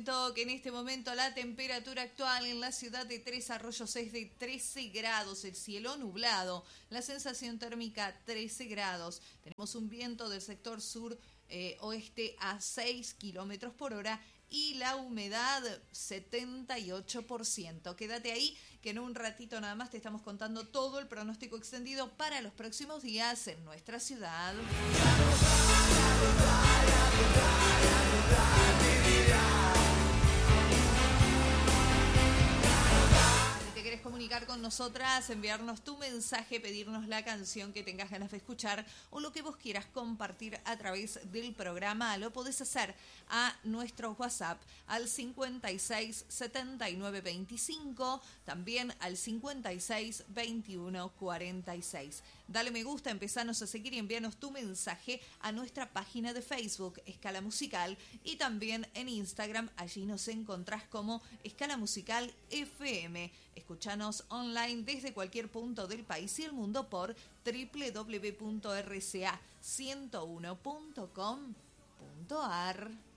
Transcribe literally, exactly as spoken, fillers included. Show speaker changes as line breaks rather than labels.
cuento que en este momento la temperatura actual en la ciudad de Tres Arroyos es de trece grados, el cielo nublado, la sensación térmica trece grados. Tenemos un viento del sector sur eh, oeste a seis kilómetros por hora y la humedad setenta y ocho por ciento. Quédate ahí que en un ratito nada más te estamos contando todo el pronóstico extendido para los próximos días en nuestra ciudad. Si te querés comunicar con nosotras, enviarnos tu mensaje, pedirnos la canción que tengas ganas de escuchar o lo que vos quieras compartir a través del programa, lo podés hacer a nuestro WhatsApp al cincuenta y seis setenta y nueve veinticinco, también al cincuenta y seis veintiuno cuarenta y seis. Dale me gusta, empezanos a seguir y envíanos tu mensaje a nuestra página de Facebook, Escala Musical, y también en Instagram. Allí nos encontrás como Escala Musical F M. Escuchanos online desde cualquier punto del país y el mundo por doble u doble u doble u punto r c a ciento uno punto com punto a r.